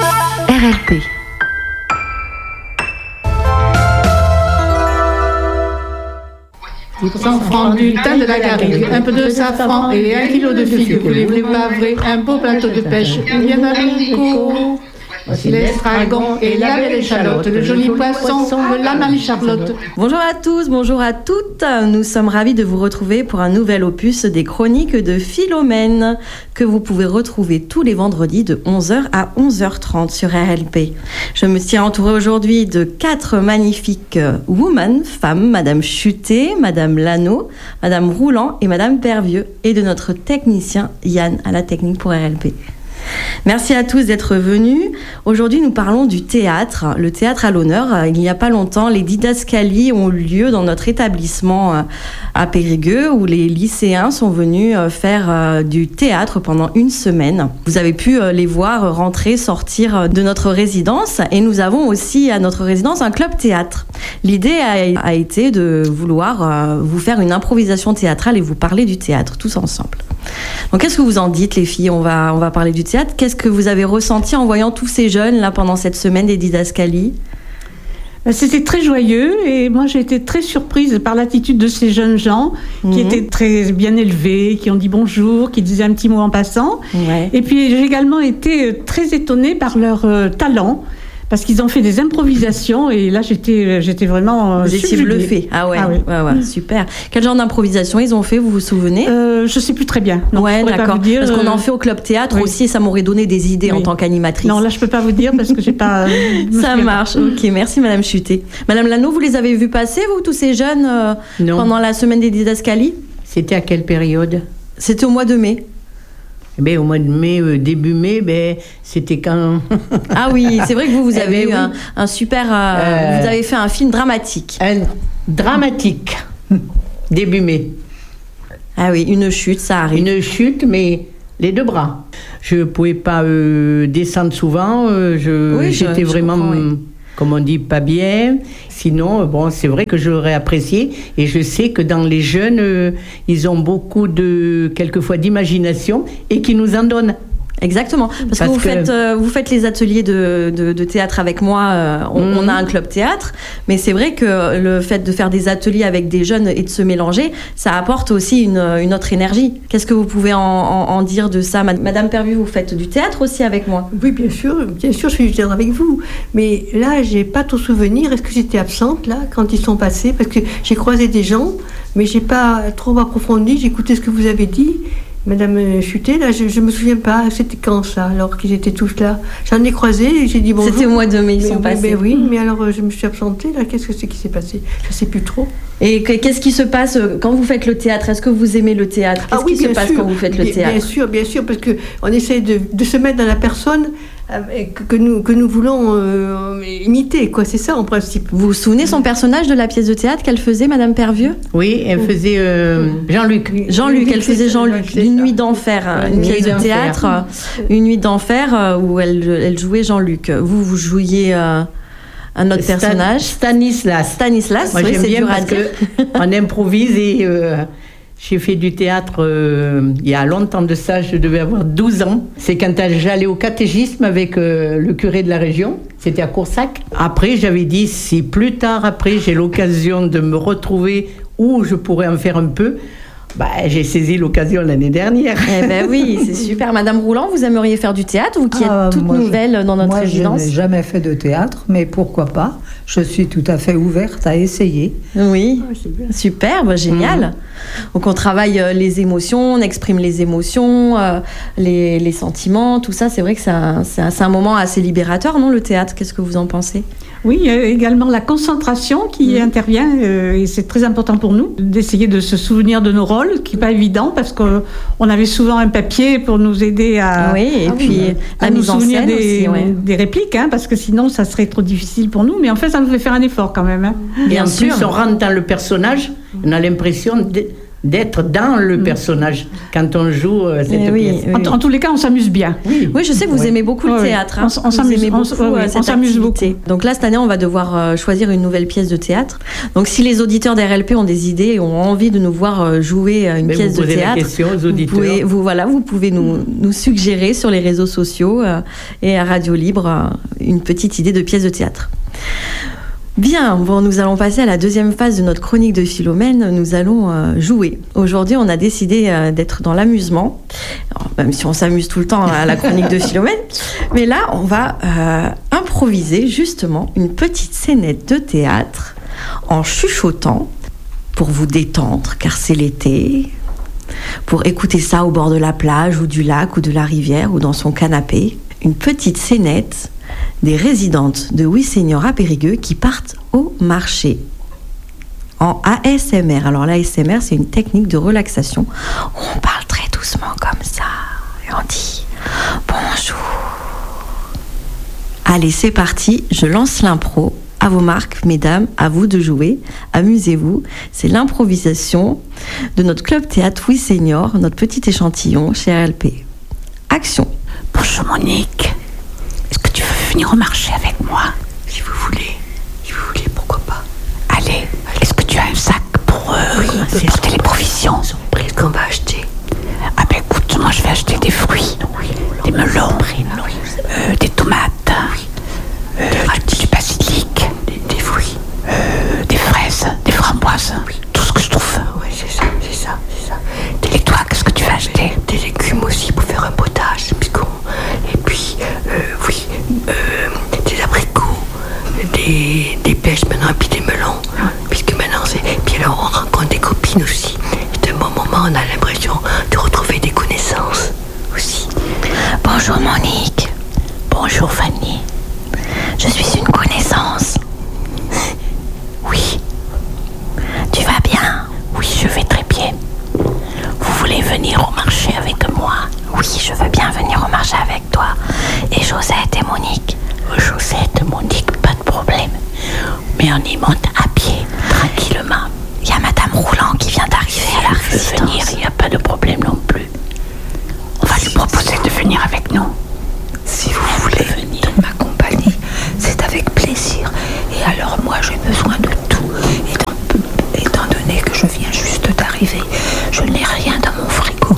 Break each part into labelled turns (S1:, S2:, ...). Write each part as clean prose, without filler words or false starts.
S1: RLP.
S2: Les enfants du thym de la garrigue, un peu de safran et 1 kilo de figues. Voulez-vous pavrer un beau plateau de pêche ou bien d'haricots? Voici l'estragon et la belle échalote, le joli poisson, la Marie-Charlotte.
S3: Bonjour à tous, bonjour à toutes. Nous sommes ravis de vous retrouver pour un nouvel opus des chroniques de Philomène que vous pouvez retrouver tous les vendredis de 11h à 11h30 sur RLP. Je me tiens entourée aujourd'hui de 4 magnifiques femmes, Madame Chutet, Madame Lano, Madame Roulant et Madame Pervieux, et de notre technicien Yann à la technique pour RLP. Merci à tous d'être venus. Aujourd'hui, nous parlons du théâtre. Le théâtre à l'honneur. Il n'y a pas longtemps, les didascalies ont eu lieu dans notre établissement à Périgueux, où les lycéens sont venus faire du théâtre pendant une semaine. Vous avez pu les voir rentrer, sortir de notre résidence. Et nous avons aussi à notre résidence un club théâtre. L'idée a été de vouloir vous faire une improvisation théâtrale et vous parler du théâtre tous ensemble. Donc, qu'est-ce que vous en dites, les filles ? On va parler du théâtre. Qu'est-ce que vous avez ressenti en voyant tous ces jeunes là pendant cette semaine des didascalies ?
S2: C'était très joyeux et moi j'ai été très surprise par l'attitude de ces jeunes gens qui étaient très bien élevés, qui ont dit bonjour, qui disaient un petit mot en passant. Ouais. Et puis j'ai également été très étonnée par leur talent. Parce qu'ils ont fait des improvisations et là j'étais vraiment
S3: vous étiez bluffée. Ah ouais, ouais, super. Quel genre d'improvisation ils ont fait, vous vous souvenez ?
S2: Je sais plus très bien. Non,
S3: ouais, d'accord. Pas vous dire, parce qu'on en fait au club théâtre aussi et ça m'aurait donné des idées en tant qu'animatrice.
S2: Non, là je peux pas vous dire parce que j'ai pas.
S3: Ça marche. Ok, merci Madame Chutet. Madame Lano, vous les avez vus passer vous tous ces jeunes pendant la semaine des didascalies ?
S4: C'était à quelle période ?
S3: C'était au mois de mai.
S4: Au mois de mai, début mai, c'était quand...
S3: Ah oui, c'est vrai que vous avez eu un super... vous avez fait un film dramatique.
S4: Dramatique, début mai.
S3: Ah oui, une chute, ça arrive.
S4: Une chute, mais les 2 bras. Je ne pouvais pas descendre souvent, j'étais vraiment... Comme on dit, pas bien. Sinon, c'est vrai que j'aurais apprécié. Et je sais que dans les jeunes, ils ont beaucoup quelquefois d'imagination et qui nous en donnent.
S3: Exactement, parce que vous faites les ateliers de théâtre avec moi, on a un club théâtre, mais c'est vrai que le fait de faire des ateliers avec des jeunes et de se mélanger, ça apporte aussi une autre énergie. Qu'est-ce que vous pouvez en dire de ça ? Madame Pervieux, vous faites du théâtre aussi avec moi ?
S5: Oui, bien sûr, je fais du théâtre avec vous, mais là, j'ai pas tout souvenir. Est-ce que j'étais absente, là, quand ils sont passés ? Parce que j'ai croisé des gens, mais j'ai pas trop approfondi, j'ai écouté ce que vous avez dit. Madame Chutet, là, je me souviens pas, c'était quand ça, alors qu'ils étaient tous là. J'en ai croisé et j'ai dit bonjour.
S3: C'était au mois de mai, ils sont passés.
S5: Oui, mais alors je me suis absentée, là, qu'est-ce que c'est qui s'est passé ? Je sais plus trop.
S3: Et qu'est-ce qui se passe quand vous faites le théâtre ? Est-ce que vous aimez le théâtre ? Qu'est-ce qui se passe quand vous faites le théâtre ?
S5: Bien sûr, parce qu'on essaie de se mettre dans la personne que nous voulons imiter, quoi. C'est ça en principe.
S3: Vous vous souvenez son personnage de la pièce de théâtre qu'elle faisait, Madame Pervieux ?
S4: Oui, elle faisait Jean-Luc.
S3: Elle faisait Jean-Luc. Une nuit d'enfer, une pièce de théâtre, une nuit d'enfer où elle jouait Jean-Luc. Vous jouiez un autre personnage.
S4: Stanislas.
S3: Moi, oui,
S4: j'aime bien parce qu'on improvise et j'ai fait du théâtre il y a longtemps de ça, je devais avoir 12 ans. C'est quand j'allais au catéchisme avec le curé de la région, c'était à Coursac. Après, j'avais dit, si plus tard, après, j'ai l'occasion de me retrouver où je pourrais en faire un peu, j'ai saisi l'occasion l'année dernière.
S3: Eh ben oui, c'est super. Madame Roulant, vous aimeriez faire du théâtre, vous qui êtes toute nouvelle dans notre résidence ?
S6: Moi, je n'ai jamais fait de théâtre, mais pourquoi pas ? Je suis tout à fait ouverte à essayer.
S3: Oui, super, génial. Donc on travaille les émotions, on exprime les émotions, les sentiments, tout ça. C'est vrai que c'est un moment assez libérateur, non, le théâtre ? Qu'est-ce que vous en pensez ?
S2: Oui, il y a également la concentration qui intervient et c'est très important pour nous d'essayer de se souvenir de nos rôles, qui n'est pas évident parce qu'on avait souvent un papier pour nous aider à,
S3: la mise en scène aussi,
S2: des répliques, parce que sinon ça serait trop difficile pour nous. Mais en fait, ça nous fait faire un effort quand même.
S4: Et en plus, on rentre dans le personnage, on a l'impression d'être dans le personnage quand on joue cette pièce.
S2: Oui. En tous les cas, on s'amuse bien.
S3: Oui, je sais que vous aimez beaucoup le théâtre. Hein.
S2: On s'amuse beaucoup.
S3: Donc là, cette année, on va devoir choisir une nouvelle pièce de théâtre. Donc si les auditeurs d'RLP ont des idées et ont envie de nous voir jouer une pièce de théâtre,
S4: la question aux auditeurs.
S3: Vous pouvez nous suggérer sur les réseaux sociaux et à Radio Libre une petite idée de pièce de théâtre. Bien, nous allons passer à la deuxième phase de notre chronique de Philomène. Nous allons jouer. Aujourd'hui, on a décidé d'être dans l'amusement, même si on s'amuse tout le temps à la chronique de Philomène. Mais là, on va improviser justement une petite scénette de théâtre en chuchotant pour vous détendre, car c'est l'été, pour écouter ça au bord de la plage ou du lac ou de la rivière ou dans son canapé. Une petite scénette des résidentes de Oui Senior à Périgueux qui partent au marché en ASMR. Alors l'ASMR, c'est une technique de relaxation où on parle très doucement comme ça et on dit bonjour. Allez, c'est parti, je lance l'impro. À vos marques, mesdames, à vous de jouer. Amusez-vous. C'est l'improvisation de notre club théâtre Oui Senior, notre petit échantillon chez RLP. Action.
S1: Bonjour Monique. Est-ce que tu veux venir au marché avec moi?
S5: Si vous voulez, pourquoi pas.
S1: Allez, est-ce que tu as un sac pour porter les provisions?
S5: Qu'est-ce qu'on va acheter?
S1: Ah ben écoute, moi je vais acheter des fruits, des melons, des tomates, du basilic,
S5: des fruits,
S1: des fraises, des framboises, tout ce que je trouve.
S5: Oui, c'est ça.
S1: Et toi, qu'est-ce que tu vas acheter?
S5: Des légumes aussi pour faire un potage, et puis, des abricots, des pêches maintenant, et puis des melons, puisque maintenant c'est... Puis alors on rencontre des copines aussi. C'est un bon moment, on a l'impression de retrouver des connaissances aussi.
S1: Bonjour Monique. Bonjour Fanny. Je suis une connaissance. Oui. Tu vas bien? Oui, je vais très bien. Vous voulez venir au marché avec moi? Oui, je veux bien venir au marché avec toi. Et Josette et Monique? Josette, Monique, pas de problème. Mais on y monte à pied, tranquillement. Il y a Madame Roulant qui vient d'arriver à la résidence. Venir, il n'y a pas de problème non plus. On va lui proposer de venir avec nous.
S7: Si vous voulez m'accompagner, c'est avec plaisir. Et alors moi, j'ai besoin de tout. Étant donné que je viens juste d'arriver, je n'ai rien dans mon frigo.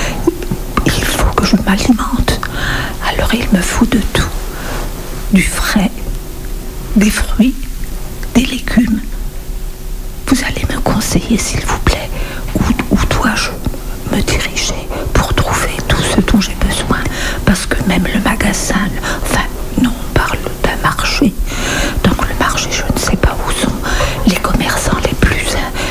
S7: Il faut que je m'alimente. Alors il me faut de tout. Du frais, des fruits, des légumes. Vous allez me conseiller, s'il vous plaît, où dois-je me diriger pour trouver tout ce dont j'ai besoin. Parce que même le magasin, on parle d'un marché. Donc le marché, je ne sais pas où sont les commerçants les plus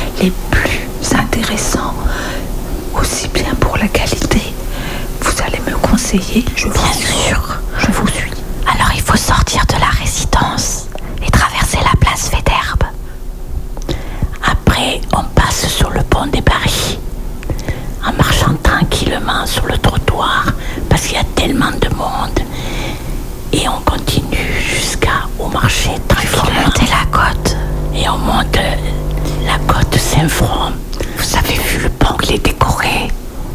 S7: intéressants, aussi bien pour la qualité. Vous allez me conseiller, je vous suis.
S1: Alors il faut sortir de la résidence et traverser la place Faidherbe. Après, on passe sur le pont des Barils en marchant tranquillement sur le trottoir parce qu'il y a tellement de monde. Et on continue jusqu'au marché tranquillement. Il faut monter la côte. Et on monte la côte Saint-Front. Vous avez vu le pont, il est décoré.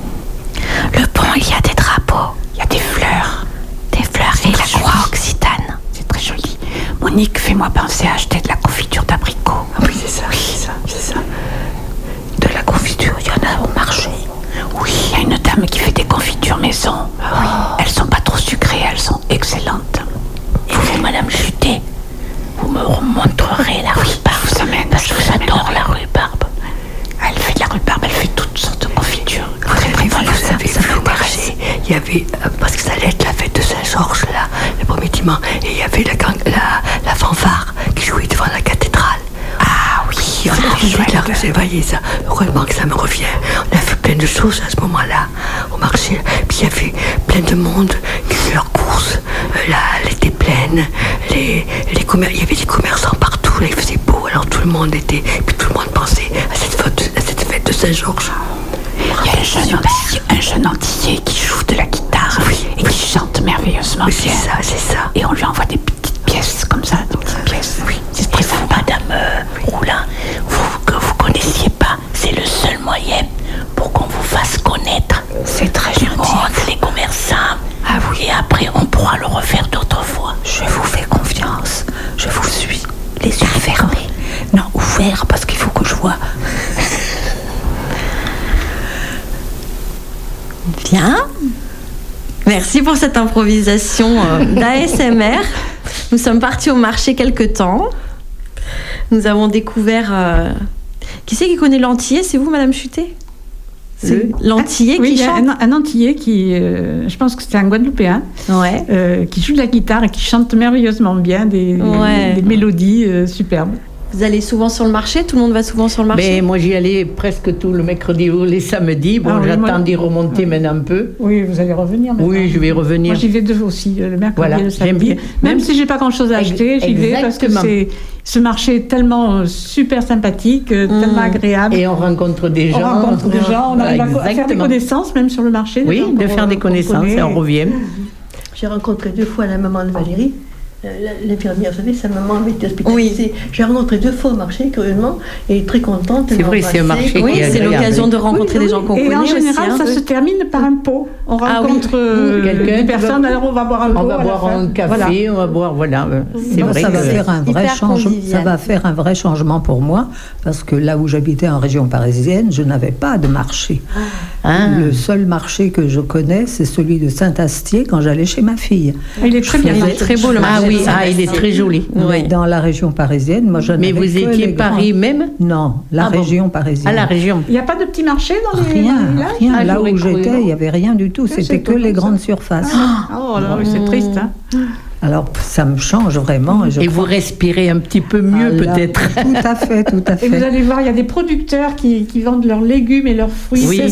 S1: Le pont, il y a des drapeaux, il y a des fleurs. Et la croix occitane. C'est très joli. Monique, fais-moi penser à acheter de la confiture d'abricot.
S7: Ah oui, c'est ça. De la confiture, il y en a au marché.
S1: Oui, il y a une dame qui fait des confitures maison. Oui. Elles sont pas trop sucrées, elles sont excellentes. Et vous, Madame Juté, vous me montrerez la rhubarbe. Parce que j'adore la rhubarbe. Elle fait de la rhubarbe, elle fait toutes sortes de confitures.
S5: Vous savez, au marché, il y avait, parce que ça allait être la fête de Saint-Georges, là, le premier dimanche, et il y avait la fanfare qui jouait devant la cathédrale.
S1: Ah oui,
S5: on a fait de la Réveillée, ça. Heureusement que ça me revient. On a fait plein de choses à ce moment-là, au marché. Puis il y avait plein de monde qui faisait leurs courses. Elle était pleine. Il y avait des commerçants partout. Là, il faisait beau. Alors tout le monde était. Puis tout le monde pensait à cette fête de Saint-Georges.
S1: Il y a un jeune Antillais qui joue de la guitare et qui chante merveilleusement bien.
S5: C'est ça.
S1: Et on lui envoie des petites pièces comme ça, des petites pièces. Oui. C'est très sympa. Madame Roulin, que vous connaissiez pas, c'est le seul moyen pourra le refaire d'autres fois.
S7: Je vous fais confiance. Je vous suis. Les yeux fermés. Non, ouverts parce qu'il faut que je vois.
S3: Bien. Merci pour cette improvisation d'ASMR. Nous sommes partis au marché quelque temps. Nous avons découvert... Qui c'est qui connaît l'antillais? C'est vous, Madame Chutet? C'est l'antillais
S2: oui,
S3: qui chante.
S2: un antillais qui, je pense que c'est un Guadeloupéen, qui joue de la guitare et qui chante merveilleusement bien des mélodies superbes.
S3: Vous allez souvent sur le marché? Tout le monde va souvent sur le marché?
S4: Ben, moi, j'y allais presque tout le mercredi ou les samedis. Bon, j'attends d'y remonter maintenant un peu.
S2: Oui, vous allez revenir maintenant.
S4: Oui, je vais revenir.
S2: Moi, j'y vais aussi, le mercredi et le samedi. Même si j'ai pas grand-chose à acheter, j'y vais parce que ce marché est tellement super sympathique, tellement agréable.
S4: Et on rencontre des gens.
S2: On rencontre des gens, on arrive à faire des connaissances, même sur le marché.
S4: Oui, de faire des connaissances, et on revient.
S5: J'ai rencontré 2 fois la maman de Valérie. L'infirmière, vous savez, sa maman avait été hospitalisée. J'ai rencontré 2 fois au marché, curieusement, et très contente.
S4: C'est vrai, c'est un marché
S3: qui c'est l'occasion de rencontrer des gens qu'on connaît.
S2: Et en général,
S3: aussi,
S2: ça se termine par un pot. On rencontre des personnes, alors on va boire un pot.
S4: On va boire un café, on va boire, voilà. C'est vrai
S6: ça va faire un vrai changement. Ça va faire un vrai changement pour moi, parce que là où j'habitais en région parisienne, je n'avais pas de marché. Le seul marché que je connais, c'est celui de Saint-Astier quand j'allais chez ma fille.
S2: Il est très bien.
S3: Il est très beau le marché.
S4: Oui, il est très joli.
S6: Oui. Dans la région parisienne, moi je n'avais
S4: Mais vous étiez Paris même?
S6: Non, la région parisienne.
S4: Ah, la région.
S2: Il n'y a pas de petits marchés dans les
S6: villages? Rien. Là où
S4: j'étais,
S6: il n'y avait rien du tout. C'était que les grandes surfaces.
S2: Oh là, c'est triste. Hein.
S6: Alors, ça me change vraiment.
S4: Et vous respirez un petit peu mieux, peut-être.
S6: Tout à fait, tout à fait.
S2: Et vous allez voir, il y a des producteurs qui vendent leurs légumes et leurs fruits.
S6: Oui, c'est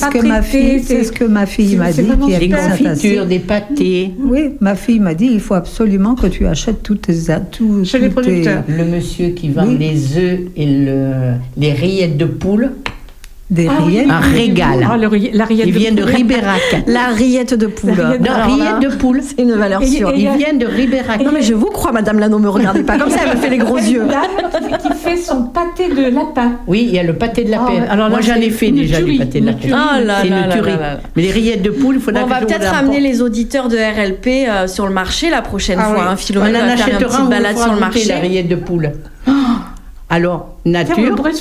S6: ce que ma fille m'a dit.
S4: Des confitures, des pâtés.
S6: Oui, ma fille m'a dit, il faut absolument que tu achètes tous tes...
S2: Chez les producteurs.
S4: Le monsieur qui vend les œufs et les rillettes de poule.
S6: Des rillettes.
S4: Un régal.
S2: La rillette
S4: Il vient de Ribérac.
S3: La rillette de poule.
S4: Non, rillette de poule.
S3: C'est une valeur sûre.
S4: Il vient de Ribérac.
S3: Non, mais je vous crois, Madame Lano, me regardez pas comme ça, elle me fait les gros yeux.
S2: Qui fait son pâté de lapin.
S4: Oui, il y a le pâté de lapin. Alors moi, j'en ai fait déjà du pâté de lapin. C'est une tuerie. Mais les rillettes de poule, il faudra
S3: on va peut-être amener les auditeurs de RLP sur le marché la prochaine fois. Philomène va faire une petite balade sur le marché.
S4: La rillette de poule. Alors, nature.